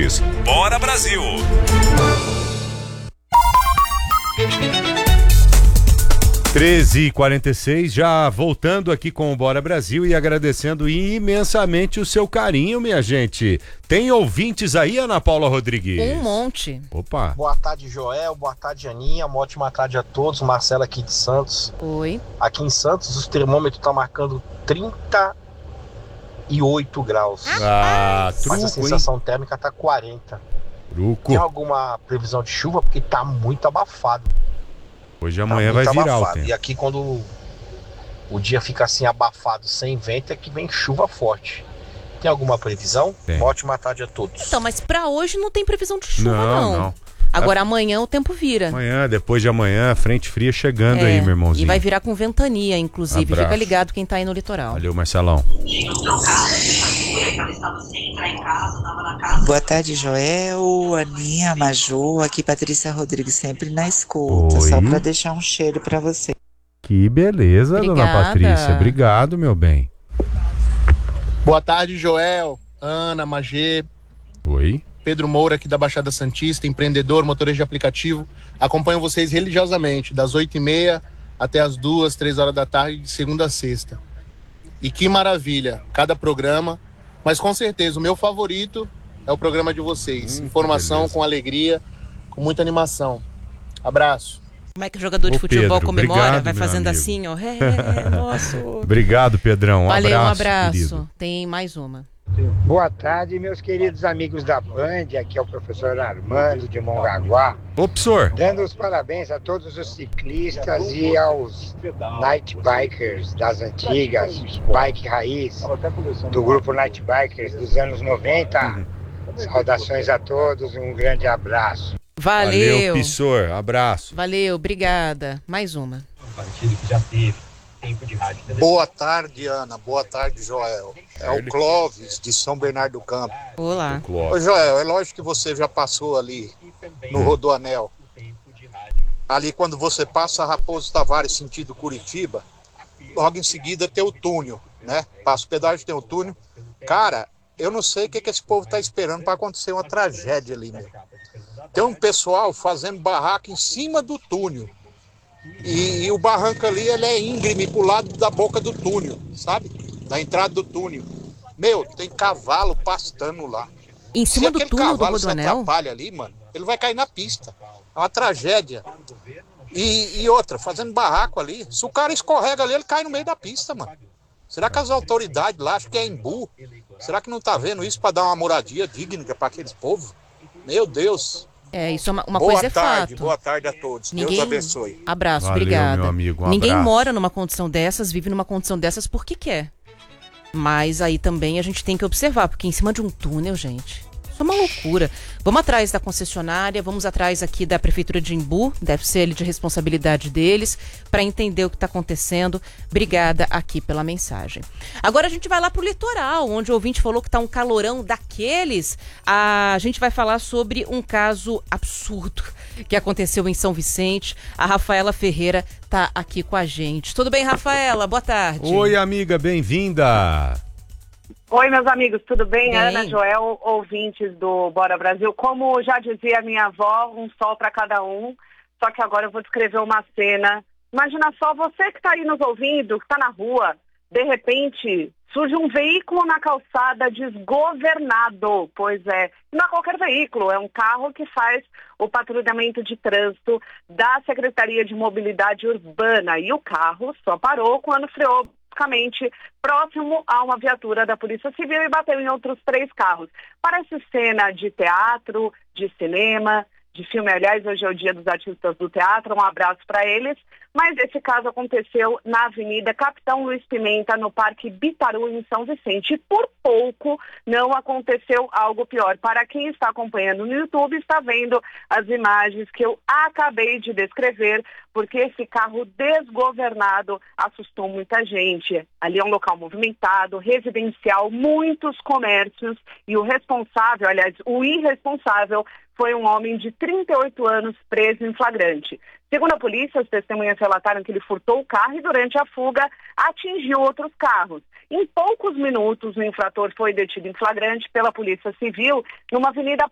ouvintes. Bora Brasil! (13h46), já voltando aqui com o Bora Brasil e agradecendo imensamente o seu carinho, minha gente. Tem ouvintes aí, Ana Paula Rodrigues? Um monte. Opa. Boa tarde, Joel. Boa tarde, Aninha. Uma ótima tarde a todos. Marcelo aqui de Santos. Oi. Aqui em Santos, o termômetro tá marcando 38 graus. Mas a sensação térmica tá 40. Truco. Tem alguma previsão de chuva? Porque tá muito abafado. Hoje amanhã vai virar o tempo. E aqui quando o dia fica assim abafado, sem vento, é que vem chuva forte. Tem alguma previsão? Tem. Uma ótima tarde a todos. Então, mas pra hoje não tem previsão de chuva, não. Agora amanhã o tempo vira. Amanhã, depois de amanhã, frente fria chegando aí, meu irmãozinho. E vai virar com ventania, inclusive. Abraço. Fica ligado quem tá aí no litoral. Valeu, Marcelão. Boa tarde, Joel, Aninha, Maju, aqui Patrícia Rodrigues, sempre na escuta. Oi. Só pra deixar um cheiro pra você. Que beleza, Obrigada. dona Patrícia. Obrigado, meu bem. Boa tarde, Joel, Ana, Magê. Oi. Pedro Moura, aqui da Baixada Santista, empreendedor, motorista de aplicativo. Acompanho vocês religiosamente, das 8h30 até as 2, 3 horas da tarde, de segunda a sexta. E que maravilha, cada programa. Mas com certeza, o meu favorito é o programa de vocês. Informação com alegria, com muita animação. Abraço. Como é que o jogador de futebol Pedro, comemora? obrigado, Vai meu fazendo amigo. assim, ó. Nossa. Obrigado, Pedrão. Valeu, um abraço. Querido. Tem mais uma. Boa tarde, meus queridos amigos da Band. Aqui é o professor Armando de Mongaguá. Ô, professor. Dando os parabéns a todos os ciclistas e aos night bikers das antigas, bike raiz, do grupo Night Bikers dos anos 90. Saudações a todos, um grande abraço. Valeu, professor. Abraço. Valeu, obrigada. Mais uma. Partido que já teve tempo de rádio. Boa tarde, Ana. Boa tarde, Joel. É o Clóvis, de São Bernardo do Campo. Olá. Ô, Joel, é lógico que você já passou ali no Rodoanel. Ali quando você passa a Raposo Tavares sentido Curitiba, logo em seguida tem o túnel, né? Passa o pedágio, tem o túnel. Cara, eu não sei o que esse povo tá esperando para acontecer uma tragédia ali, meu. Tem um pessoal fazendo barraco em cima do túnel. E o barranco ali, ele é íngreme pro lado da boca do túnel, sabe? Da entrada do túnel. Meu, tem cavalo pastando lá. Em cima do túnel do Rodoanel? Se Rodoanel? atrapalha ali, mano, ele vai cair na pista. É uma tragédia. E outra, fazendo barraco ali. Se o cara escorrega ali, ele cai no meio da pista, mano. Será que as autoridades lá, acho que é Embu, será que não tá vendo isso pra dar uma moradia digna pra aqueles povos? Meu Deus. Isso é uma coisa é fato. Boa tarde a todos. Deus abençoe. Abraço, Valeu, obrigada. meu amigo, Ninguém abraço. mora numa condição dessas, vive numa condição dessas porque quer. Mas aí também a gente tem que observar, porque em cima de um túnel, gente, isso é uma loucura. Vamos atrás da concessionária, vamos atrás aqui da Prefeitura de Embu, deve ser ele de responsabilidade deles, para entender o que está acontecendo. Obrigada aqui pela mensagem. Agora a gente vai lá pro litoral, onde o ouvinte falou que tá um calorão daqueles. A gente vai falar sobre um caso absurdo que aconteceu em São Vicente. A Rafaela Ferreira tá aqui com a gente. Tudo bem, Rafaela? Boa tarde. Oi, amiga, bem-vinda. Oi, meus amigos, tudo bem? Bem. Ana, Joel, ouvintes do Bora Brasil. Como já dizia minha avó, um sol para cada um, só que agora eu vou descrever uma cena. Imagina só, você que está aí nos ouvindo, que está na rua, de repente surge um veículo na calçada desgovernado. Pois é, não é qualquer veículo, é um carro que faz o patrulhamento de trânsito da Secretaria de Mobilidade Urbana. E o carro só parou quando freou basicamente próximo a uma viatura da Polícia Civil e bateu em outros 3 carros. Parece cena de teatro, de cinema, de filme. Aliás, hoje é o dia dos artistas do teatro, um abraço para eles. Mas esse caso aconteceu na Avenida Capitão Luiz Pimenta, no Parque Bitaru, em São Vicente. E por pouco não aconteceu algo pior. Para quem está acompanhando no YouTube, está vendo as imagens que eu acabei de descrever, porque esse carro desgovernado assustou muita gente. Ali é um local movimentado, residencial, muitos comércios, e o responsável, aliás, o irresponsável, foi um homem de 38 anos preso em flagrante. Segundo a polícia, as testemunhas relataram que ele furtou o carro e durante a fuga atingiu outros carros. Em poucos minutos, o infrator foi detido em flagrante pela Polícia Civil numa avenida